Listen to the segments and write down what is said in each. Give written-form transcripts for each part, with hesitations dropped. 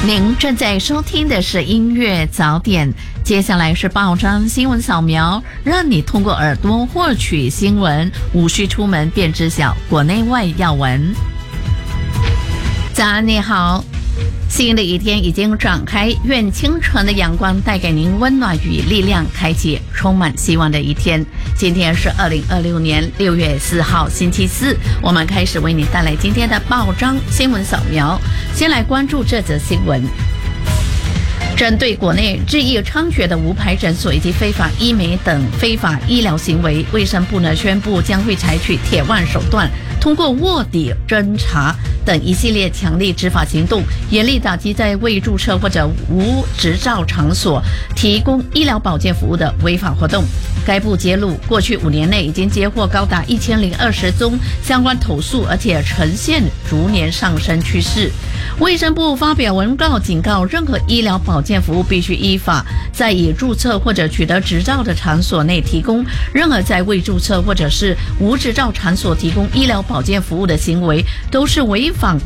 您正在收听的是音乐早点，接下来是报章新闻扫描，让你通过耳朵获取新闻，无需出门便知晓国内外要闻。早安，你好。新的一天已经展开，愿清晨的阳光带给您温暖与力量，开启充满希望的一天。今天是2026年6月4号星期四，我们开始为你带来今天的报章新闻扫描。先来关注这则新闻。针对国内日益猖獗的无牌诊所以及非法医美等非法医疗行为，卫生部宣布将会采取铁腕手段，通过卧底、侦查等一系列强力执法行动，严厉打击在未注册或者无执照场所提供医疗保健服务的违法活动。该部揭露，过去5年内已经接获高达1020宗相关投诉，而且呈现逐年上升趋势。卫生部发表文告警告，任何医疗保健服务必须依法在已注册或者取得执照的场所内提供，任何在未注册或者是无执照场所提供医疗保健服务的行为，都是违反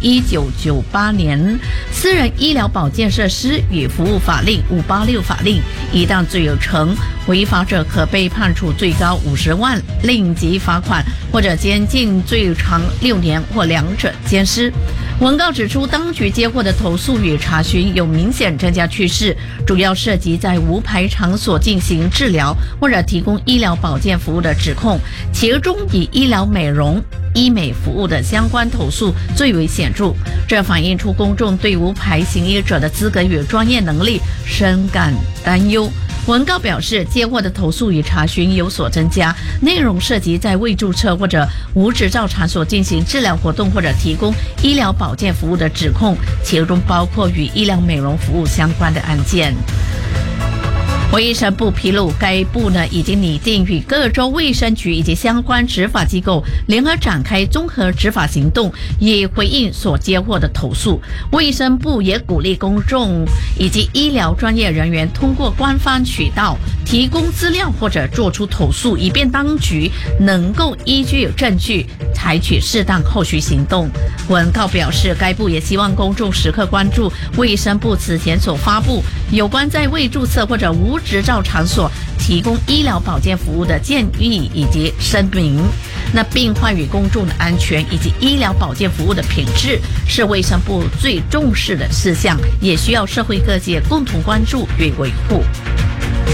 1998年私人医疗保健设施与服务法令586法令，一旦罪有成，违法者可被判处最高50万令吉罚款，或者监禁最长6年或两者兼施。文告指出，当局接获的投诉与查询有明显增加趋势，主要涉及在无牌场所进行治疗或者提供医疗保健服务的指控，其中以医疗美容、医美服务的相关投诉最为显著，这反映出公众对无牌行医者的资格与专业能力深感担忧。文告表示，接获的投诉与查询有所增加，内容涉及在未注册或者无执照场所进行治疗活动或者提供医疗保健服务的指控，其中包括与医疗美容服务相关的案件。卫生部披露，该部已经拟定与各州卫生局以及相关执法机构联合展开综合执法行动，以回应所接获的投诉。卫生部也鼓励公众以及医疗专业人员通过官方渠道提供资料或者做出投诉，以便当局能够依据证据采取适当后续行动。文告表示，该部也希望公众时刻关注卫生部此前所发布有关在未注册或者无执照场所提供医疗保健服务的建议以及声明。病患与公众的安全以及医疗保健服务的品质是卫生部最重视的事项，也需要社会各界共同关注与维护。